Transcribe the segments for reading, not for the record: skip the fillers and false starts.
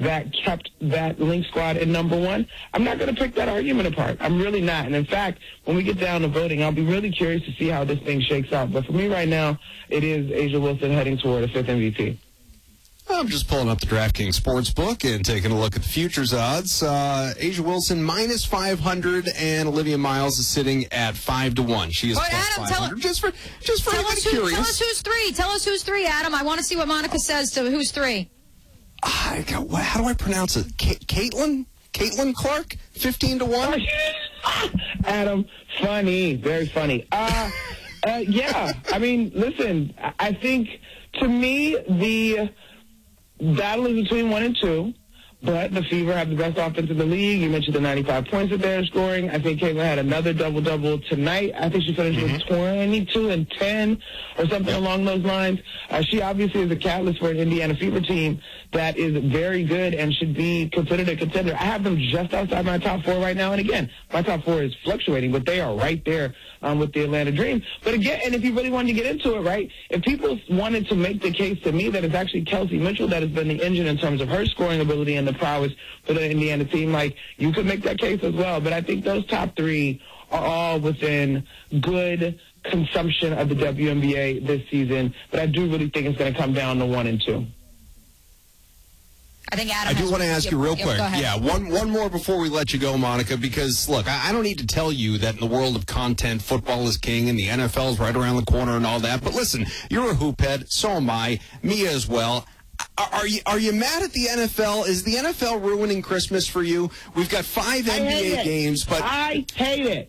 that kept that Link squad in number one, I'm not going to pick that argument apart. I'm really not. And in fact, when we get down to voting, I'll be really curious to see how this thing shakes out. But for me right now, it is A'ja Wilson heading toward a fifth MVP. I'm just pulling up the DraftKings Sportsbook and taking a look at the futures odds. A'ja Wilson minus 500, and Olivia Miles is sitting at 5-1. She is plus Adam, 500. Just for anybody curious. Tell us who's three. Tell us who's three, Adam. I want to see what Monica says to who's three. How do I pronounce it? Caitlin Clark, 15-1. Adam, funny, very funny. Yeah, I mean, listen, I think to me the battle is between 1 and 2, but the Fever have the best offense in the league. You mentioned the 95 points that they're scoring. I think Caitlin had another double-double tonight. I think she finished with 22 and 10 or something along those lines. She obviously is a catalyst for an Indiana Fever team that is very good and should be considered a contender. I have them just outside my top 4 right now. And again, my top 4 is fluctuating, but they are right there with the Atlanta Dream. But again, and if you really wanted to get into it, right, if people wanted to make the case to me that it's actually Kelsey Mitchell that has been the engine in terms of her scoring ability and the prowess for the Indiana team, like, you could make that case as well. But I think those top 3 are all within good consumption of the WNBA this season. But I do really think it's going to come down to 1 and 2. I think Adam. I do want to ask you real quick. Yeah, one more before we let you go, Monica, because, look, I don't need to tell you that in the world of content, football is king and the NFL is right around the corner and all that. But listen, you're a hoop head. So am I. Mia as well. Are you mad at the NFL? Is the NFL ruining Christmas for you? We've got 5 NBA games, but I hate it.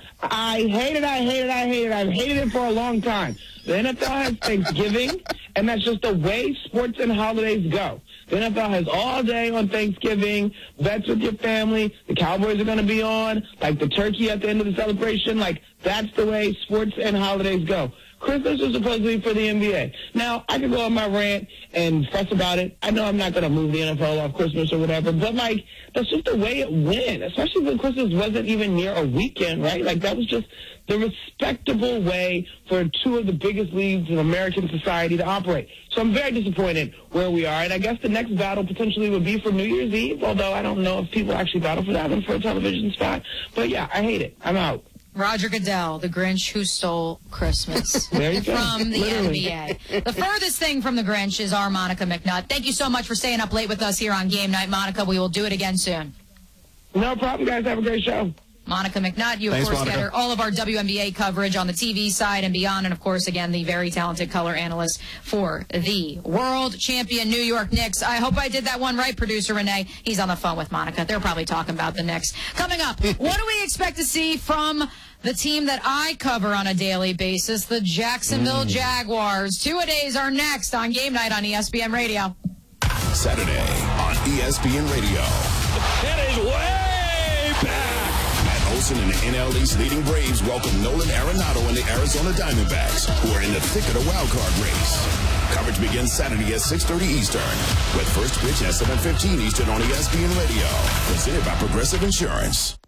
I hate it. I've hated it for a long time. The NFL has Thanksgiving, and that's just the way sports and holidays go. The NFL has all day on Thanksgiving, bets with your family, the Cowboys are going to be on, like the turkey at the end of the celebration. Like, that's the way sports and holidays go. Christmas is supposed to be for the NBA. Now, I can go on my rant and fuss about it. I know I'm not going to move the NFL off Christmas or whatever, but, like, that's just the way it went, especially when Christmas wasn't even near a weekend, right? Like, that was just the respectable way for 2 of the biggest leagues in American society to operate. So I'm very disappointed where we are, and I guess the next battle potentially would be for New Year's Eve, although I don't know if people actually battle for that one for a television spot. But, yeah, I hate it. I'm out. Roger Goodell, the Grinch who stole Christmas there you go. From the Literally. NBA. The furthest thing from the Grinch is our Monica McNutt. Thank you so much for staying up late with us here on Game Night, Monica. We will do it again soon. No problem, guys. Have a great show. Monica McNutt, you, of course, get her all of our WNBA coverage on the TV side and beyond. And, of course, again, the very talented color analyst for the world champion New York Knicks. I hope I did that one right, producer Renee. He's on the phone with Monica. They're probably talking about the Knicks. Coming up, what do we expect to see from the team that I cover on a daily basis, the Jacksonville Jaguars? 2-a-days are next on Game Night on ESPN Radio. Saturday on ESPN Radio. It is way back. Matt Olson and the NL East leading Braves welcome Nolan Arenado and the Arizona Diamondbacks, who are in the thick of the wild card race. Coverage begins Saturday at 6:30 Eastern, with first pitch at 7:15 Eastern on ESPN Radio. Presented by Progressive Insurance.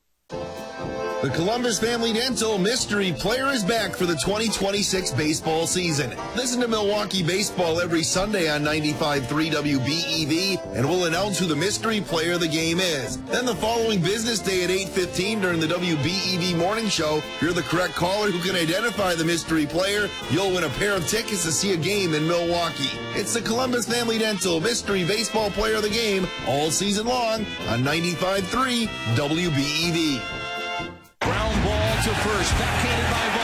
The Columbus Family Dental Mystery Player is back for the 2026 baseball season. Listen to Milwaukee Baseball every Sunday on 95.3 WBEV, and we'll announce who the mystery player of the game is. Then the following business day at 8:15 during the WBEV Morning Show, if you're the correct caller who can identify the mystery player, you'll win a pair of tickets to see a game in Milwaukee. It's the Columbus Family Dental Mystery Baseball Player of the Game all season long on 95.3 WBEV. Ground ball to first. Backhanded by